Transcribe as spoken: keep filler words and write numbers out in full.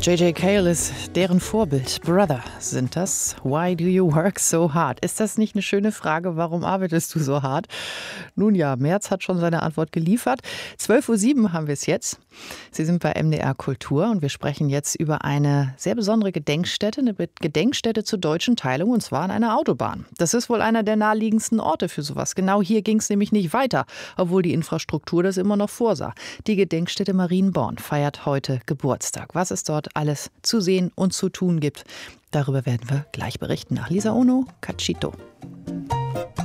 J J. Cale ist deren Vorbild. Brother sind das. Why do you work so hard? Ist das nicht eine schöne Frage? Warum arbeitest du so hart? Nun ja, Merz hat schon seine Antwort geliefert. zwölf Uhr sieben haben wir es jetzt. Sie sind bei M D R Kultur und wir sprechen jetzt über eine sehr besondere Gedenkstätte, eine Gedenkstätte zur deutschen Teilung, und zwar an einer Autobahn. Das ist wohl einer der naheliegendsten Orte für sowas. Genau hier ging es nämlich nicht weiter, obwohl die Infrastruktur das immer noch vorsah. Die Gedenkstätte Marienborn feiert heute Geburtstag. Was es dort alles zu sehen und zu tun gibt, darüber werden wir gleich berichten. Nach Lisa Ono, Cacito.